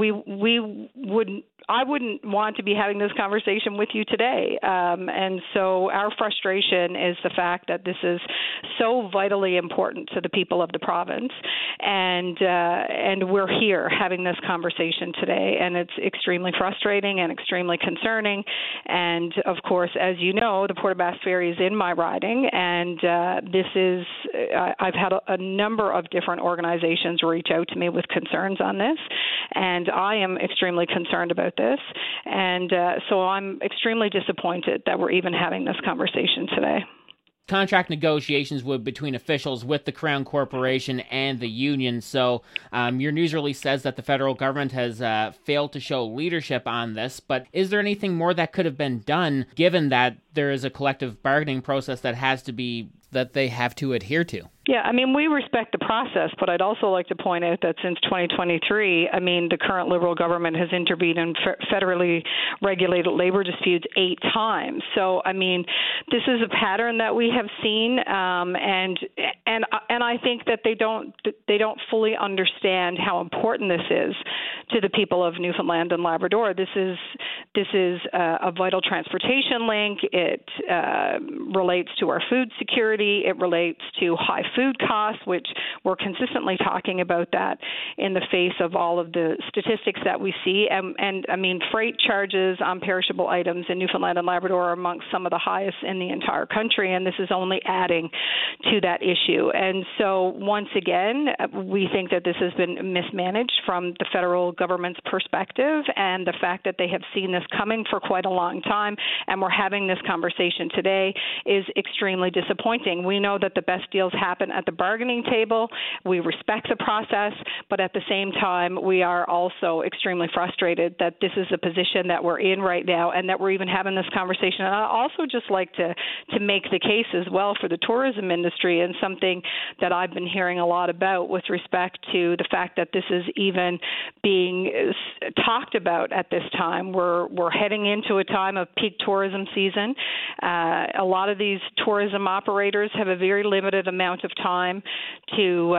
I wouldn't want to be having this conversation with you today. And so our frustration is the fact that this is so vitally important to the people of the province, and we're here having this conversation today, and it's extremely frustrating and extremely concerning. And of course, as you know, the Port aux Basques Ferry is in my riding, and I've had a number of different organizations reach out to me with concerns on this, and I am extremely concerned about this, and so I'm extremely disappointed that we're even having this conversation today.
Contract negotiations were between officials with the Crown Corporation and the union. So your news release says that the federal government has failed to show leadership on this. But is there anything more that could have been done, given that there is a collective bargaining process that they have to adhere to?
Yeah, I mean, we respect the process, but I'd also like to point out that since 2023, I mean, the current Liberal government has intervened in federally regulated labor disputes 8 times. So, I mean, this is a pattern that we have seen, and I think that they don't fully understand how important this is to the people of Newfoundland and Labrador. This is a vital transportation link. It relates to our food security. It relates to high food costs, which we're consistently talking about that in the face of all of the statistics that we see. And I mean, freight charges on perishable items in Newfoundland and Labrador are amongst some of the highest in the entire country, and this is only adding to that issue. And so once again, we think that this has been mismanaged from the federal government's perspective, and the fact that they have seen this coming for quite a long time, and we're having this conversation today, is extremely disappointing. We know that the best deals happen at the bargaining table. We respect the process, but at the same time, we are also extremely frustrated that this is the position that we're in right now and that we're even having this conversation. And I also just like to make the case as well for the tourism industry, and something that I've been hearing a lot about with respect to the fact that this is even being talked about at this time. We're heading into a time of peak tourism season. A lot of these tourism operators have a very limited amount of time to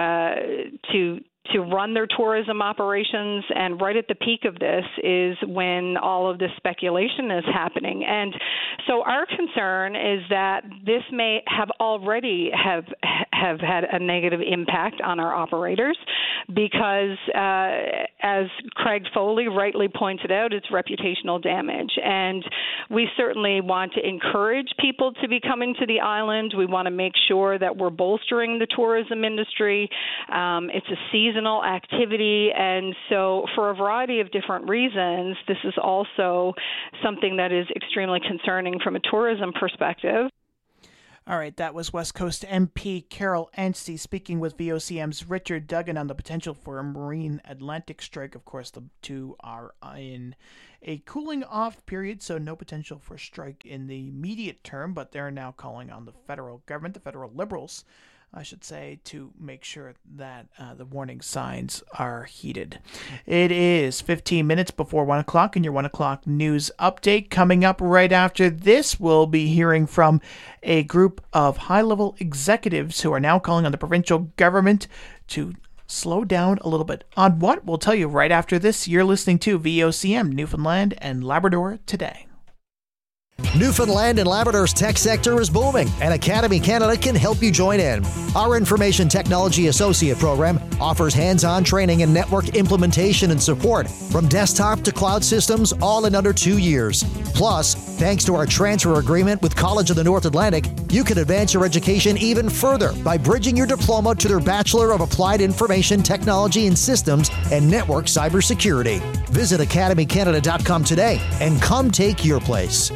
run their tourism operations, and right at the peak of this is when all of this speculation is happening. And so our concern is that this may have already have had a negative impact on our operators, because as Craig Foley rightly pointed out, it's reputational damage. And we certainly want to encourage people to be coming to the island. We want to make sure that we're bolstering the tourism industry. It's a seasonal activity, and so for a variety of different reasons, this is also something that is extremely concerning from a tourism perspective.
All right, that was West Coast MP Carol Anstey speaking with VOCM's Richard Duggan on the potential for a Marine Atlantic strike. Of course, the two are in a cooling off period, so no potential for strike in the immediate term, but they're now calling on the federal government, the federal Liberals, I should say, to make sure that the warning signs are heeded. It is 15 minutes before 1 o'clock, and your 1 o'clock news update. Coming up right after this, we'll be hearing from a group of high-level executives who are now calling on the provincial government to slow down a little bit. On what? We'll tell you right after this. You're listening to VOCM, Newfoundland and Labrador Today.
Newfoundland and Labrador's tech sector is booming, and Academy Canada can help you join in. Our Information Technology Associate program offers hands-on training in network implementation and support, from desktop to cloud systems, all in under 2 years. Plus, thanks to our transfer agreement with College of the North Atlantic, you can advance your education even further by bridging your diploma to their Bachelor of Applied Information Technology and Systems and Network Cybersecurity. Visit academycanada.com today and come take your place.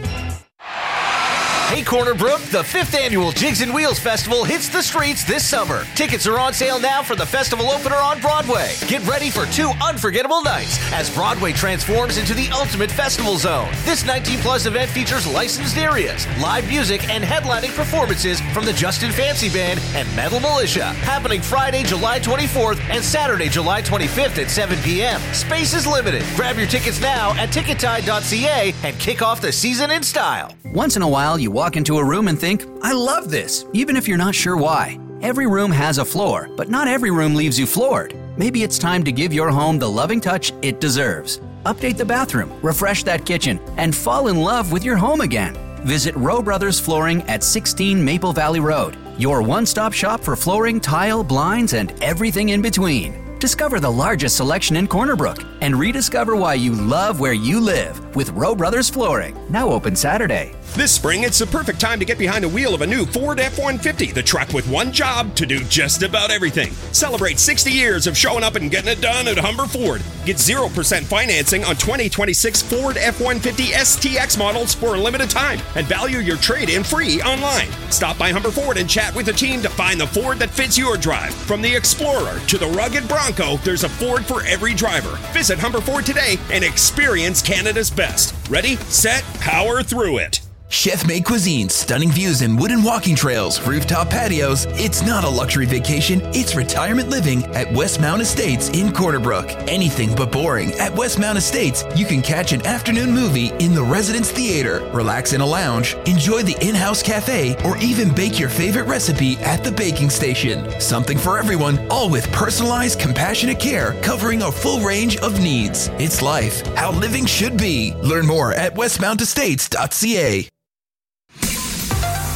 Hey Corner Brook, the 5th annual Jigs and Wheels Festival hits the streets this summer. Tickets are on sale now for the festival opener on Broadway. Get ready for 2 unforgettable nights as Broadway transforms into the ultimate festival zone. This 19-plus event features licensed areas, live music, and headlining performances from the Justin Fancy Band and Metal Militia, happening Friday, July 24th and Saturday, July 25th at 7 p.m. Space is limited. Grab your tickets now at tickettide.ca and kick off the season in style.
Once in a while, you walk into a room and think, I love this, even if you're not sure why. Every room has a floor, but not every room leaves you floored. Maybe it's time to give your home the loving touch it deserves. Update the bathroom, refresh that kitchen, and fall in love with your home again. Visit Rowe Brothers Flooring at 16 Maple Valley Road, your one-stop shop for flooring, tile, blinds, and everything in between. Discover the largest selection in Corner Brook and rediscover why you love where you live with Rowe Brothers Flooring. Now open Saturday.
This spring, it's the perfect time to get behind the wheel of a new Ford F-150, the truck with one job to do just about everything. Celebrate 60 years of showing up and getting it done at Humber Ford. Get 0% financing on 2026 Ford F-150 STX models for a limited time and value your trade-in free online. Stop by Humber Ford and chat with the team to find the Ford that fits your drive. From the Explorer to the rugged Bronco, there's a Ford for every driver. Visit Humber Ford today and experience Canada's best. Ready, set, power through it.
Chef-made cuisine, stunning views and wooden walking trails, rooftop patios. It's not a luxury vacation, it's retirement living at Westmount Estates in Corner Brook. Anything but boring. At Westmount Estates, you can catch an afternoon movie in the Residence Theater, relax in a lounge, enjoy the in-house cafe, or even bake your favorite recipe at the baking station. Something for everyone, all with personalized, compassionate care covering a full range of needs. It's life, how living should be. Learn more at westmountestates.ca.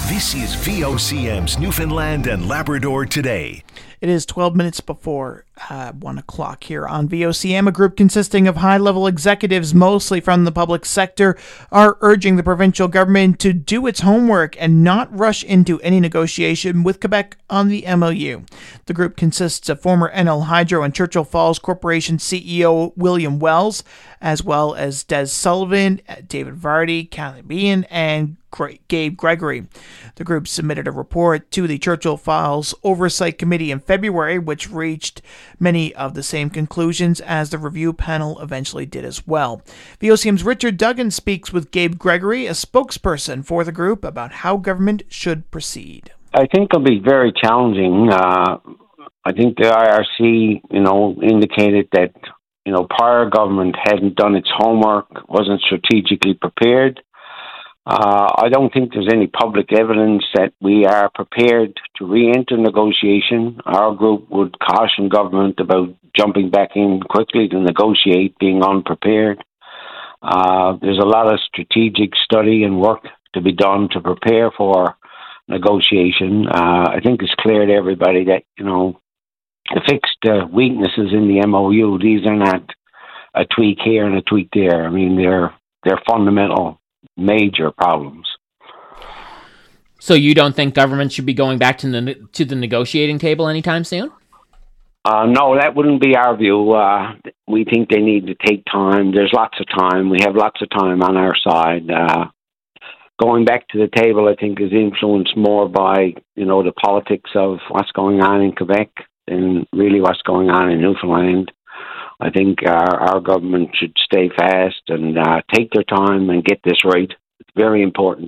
This is VOCM's Newfoundland and Labrador Today.
It is 12 minutes before 1 o'clock here on VOCM. A group consisting of high-level executives, mostly from the public sector, are urging the provincial government to do its homework and not rush into any negotiation with Quebec on the MOU. The group consists of former NL Hydro and Churchill Falls Corporation CEO William Wells, as well as Des Sullivan, David Vardy, Callie Bean, and Gabe Gregory. The group submitted a report to the Churchill Falls Oversight Committee in February, which reached many of the same conclusions as the review panel eventually did as well. VOCM's Richard Duggan speaks with Gabe Gregory, a spokesperson for the group, about how government should proceed.
I think it'll be very challenging. I think the IRC, indicated that, prior government hadn't done its homework, wasn't strategically prepared. I don't think there's any public evidence that we are prepared to re-enter negotiation. Our group would caution government about jumping back in quickly to negotiate, being unprepared. There's a lot of strategic study and work to be done to prepare for negotiation. I think it's clear to everybody that, the fixed weaknesses in the MOU, these are not a tweak here and a tweak there. I mean, they're fundamental major problems.
So you don't think government should be going back to the negotiating table anytime soon?
No, that wouldn't be our view. We think they need to take time. There's lots of time. We have lots of time on our side. Going back to the table, I think, is influenced more by, the politics of what's going on in Quebec than really what's going on in Newfoundland. I think our government should stay fast and take their time and get this right. It's very important.